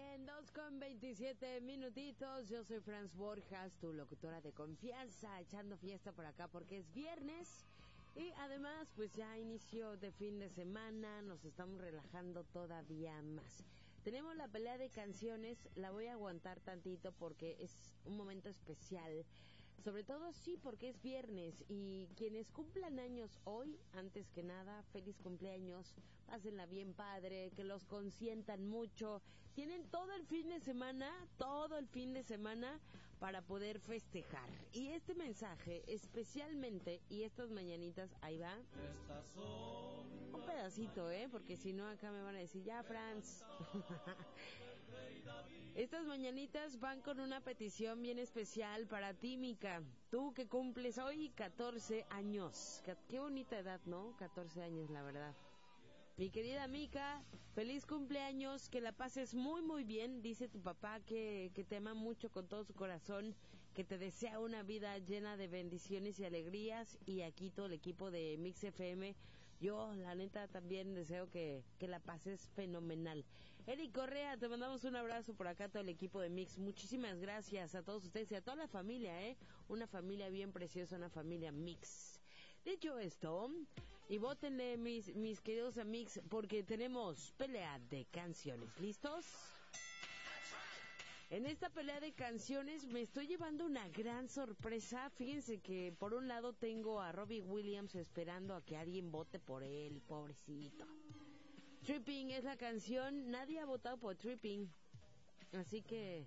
bien, 2:27 minutitos. Yo soy Franz Borjas, tu locutora de confianza, echando fiesta por acá porque es viernes. Y además, pues ya inicio de fin de semana, nos estamos relajando todavía más. Tenemos la pelea de canciones, la voy a aguantar tantito porque es un momento especial. Sobre todo sí, porque es viernes y quienes cumplan años hoy, antes que nada, feliz cumpleaños, pásenla bien padre, que los consientan mucho. Tienen todo el fin de semana para poder festejar. Y este mensaje especialmente, y estas mañanitas, ahí va, un pedacito, porque si no acá me van a decir, ya Franz. Estas mañanitas van con una petición bien especial para ti, Mica. Tú que cumples hoy 14 años. Qué bonita edad, ¿no? 14 años, la verdad. Mi querida Mica, feliz cumpleaños, que la pases muy muy bien. Dice tu papá que te ama mucho con todo su corazón, que te desea una vida llena de bendiciones y alegrías. Y aquí todo el equipo de Mix FM, yo la neta también deseo que la pases fenomenal. Eric Correa, te mandamos un abrazo por acá, todo el equipo de Mix. Muchísimas gracias a todos ustedes y a toda la familia, una familia bien preciosa, una familia Mix. Dicho esto, y vótenle mis queridos amigos, porque tenemos pelea de canciones. ¿Listos? En esta pelea de canciones me estoy llevando una gran sorpresa. Fíjense que por un lado tengo a Robbie Williams esperando a que alguien vote por él, pobrecito. Tripping es la canción, nadie ha votado por Tripping, así que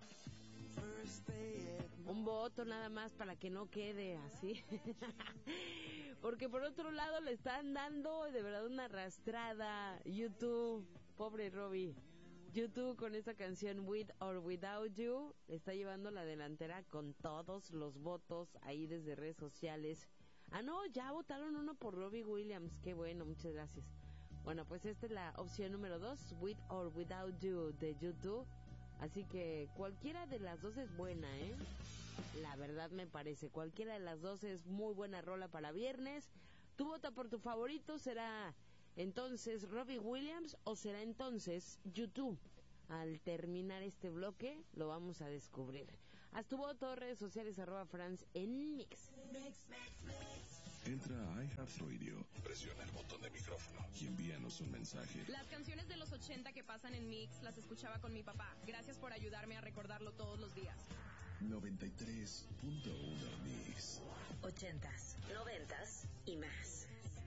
un voto nada más para que no quede así. Porque por otro lado le están dando de verdad una arrastrada YouTube, pobre Robbie. YouTube con esa canción With or Without You le está llevando la delantera con todos los votos ahí desde redes sociales. Ah, no, ya votaron uno por Robbie Williams, qué bueno, muchas gracias. Bueno, pues esta es la opción número 2, With or Without You de YouTube. Así que cualquiera de las dos es buena, la verdad me parece, cualquiera de las dos es muy buena rola para viernes. ¿Tú vota por tu favorito? ¿Será entonces Robbie Williams o será entonces YouTube? Al terminar este bloque lo vamos a descubrir. Haz tu voto, redes sociales @Franz en Mix. Entra a iHeartRadio, presiona el botón de micrófono y envíanos un mensaje. Las canciones de los 80 que pasan en Mix las escuchaba con mi papá. Gracias por ayudarme a recordarlo todos los días. 93.1 Mix. 80s, 90s y más.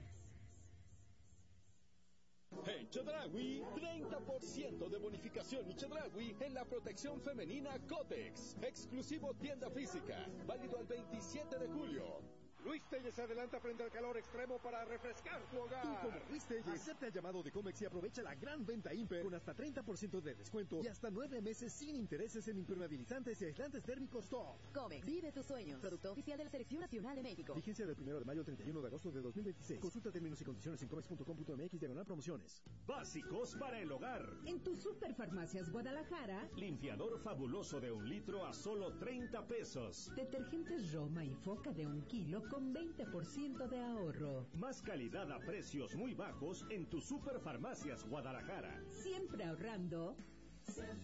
En Chedraui, 30% de bonificación y Chedraui en la protección femenina Cotex. Exclusivo tienda física. Válido al 27 de julio. Luis Telles adelanta frente al calor extremo para refrescar tu hogar. Tú como Luis Telles, acepta el llamado de Comex y aprovecha la gran venta Imper con hasta 30% de descuento y hasta 9 meses sin intereses en impermeabilizantes y aislantes térmicos top. Comex, vive tus sueños. Producto oficial de la Selección Nacional de México. Vigencia del 1 de mayo al 31 de agosto de 2026. Consulta términos y condiciones en comex.com.mx/promociones. Básicos para el hogar. En tu Superfarmacias Guadalajara, limpiador fabuloso de 1 litro a solo 30 pesos. Detergentes Roma y Foca de 1 kilo con 20% de ahorro. Más calidad a precios muy bajos en tu Superfarmacias Guadalajara. Siempre ahorrando.